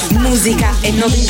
musica e novità.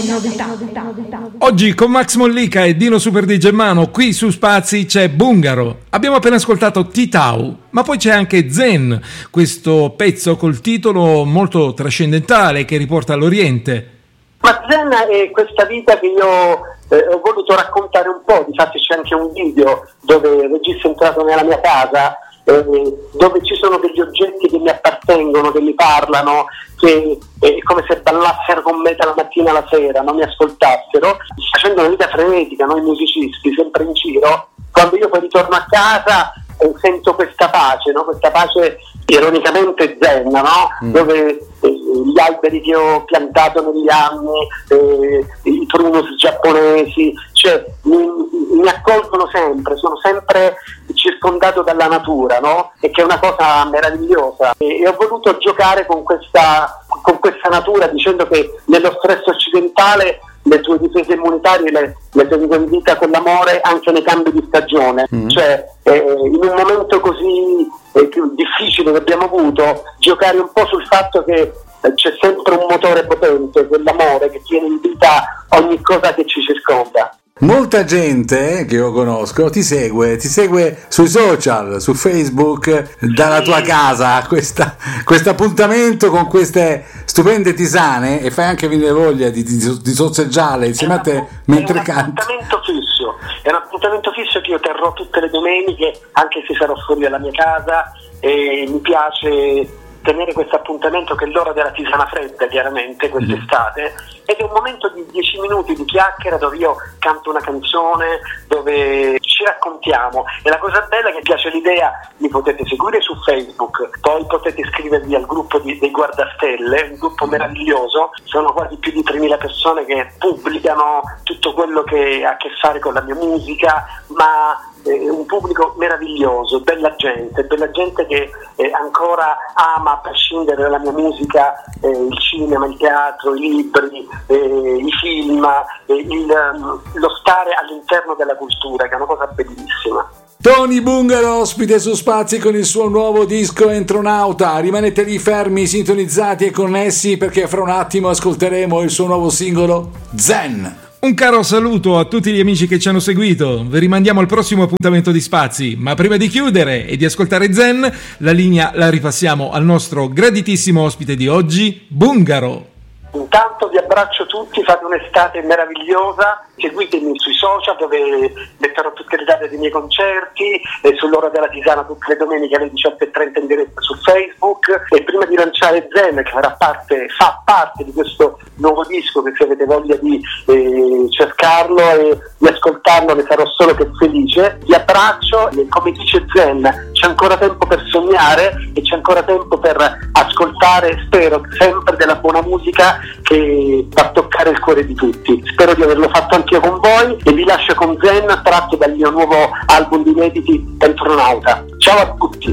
Oggi con Max Mollica e Dino Super di Germano qui su Spazi c'è Bungaro. Abbiamo appena ascoltato Titau, ma poi c'è anche Zen, questo pezzo col titolo molto trascendentale che riporta all'Oriente. Ma Zen è questa vita che io ho voluto raccontare un po', difatti c'è anche un video dove il regista è entrato nella mia casa, dove ci sono degli oggetti che mi appartengono, che mi parlano, che è come se ballassero con me dalla mattina alla sera, non mi ascoltassero, facendo una vita frenetica, noi musicisti, sempre in giro. Quando io poi ritorno a casa sento questa pace, no? Questa pace ironicamente zen, no? Dove gli alberi che ho piantato negli anni, i prunus giapponesi, cioè mi accolgono sempre, sono sempre circondato dalla natura, no? E che è una cosa meravigliosa. E ho voluto giocare con questa natura, dicendo che nello stress occidentale le tue difese immunitarie le tengo in vita con l'amore anche nei cambi di stagione. Cioè in un momento così difficile che abbiamo avuto, giocare un po' sul fatto che c'è sempre un motore potente, quell'amore che tiene in vita ogni cosa che ci circonda. Molta gente che io conosco ti segue sui social, su Facebook, dalla tua casa, questo appuntamento con queste stupende tisane, e fai anche venire voglia di sozzeggiare insieme a te mentre canti. È un appuntamento fisso che io terrò tutte le domeniche, anche se sarò fuori dalla mia casa, e mi piace tenere questo appuntamento, che è l'ora della tisana fredda, chiaramente quest'estate, ed è un momento di 10 minuti di chiacchiera dove io canto una canzone, dove ci raccontiamo. E la cosa bella è che piace l'idea, mi potete seguire su Facebook, poi potete iscrivervi al gruppo dei Guardastelle, un gruppo meraviglioso, sono quasi più di 3.000 persone che pubblicano tutto quello che ha a che fare con la mia musica, ma un pubblico meraviglioso, bella gente che ancora ama, a prescindere dalla mia musica, il cinema, il teatro, i libri, i film, lo stare all'interno della cultura, che è una cosa bellissima. Tony Bungaro, ospite su Spazi con il suo nuovo disco Entronauta. Rimanete lì fermi, sintonizzati e connessi, perché fra un attimo ascolteremo il suo nuovo singolo Zen. Un caro saluto a tutti gli amici che ci hanno seguito, vi rimandiamo al prossimo appuntamento di Spazi, ma prima di chiudere e di ascoltare Zen, la linea la ripassiamo al nostro graditissimo ospite di oggi, Bungaro. Intanto vi abbraccio tutti, fate un'estate meravigliosa, seguitemi sui social dove metterò tutte le date dei miei concerti, sull'ora della tisana tutte le domeniche alle 18:30 in diretta su Facebook, e prima di lanciare Zen, che fa parte di questo nuovo disco, che se avete voglia di cercarlo e di ascoltarlo ne sarò solo che felice, vi abbraccio e, come dice Zen, c'è ancora tempo per sognare e c'è ancora tempo per ascoltare, spero, sempre della buona musica che fa toccare il cuore di tutti. Spero di averlo fatto anch'io con voi, e vi lascio con Zen, tratto dal mio nuovo album di inediti Entronauta. Ciao a tutti.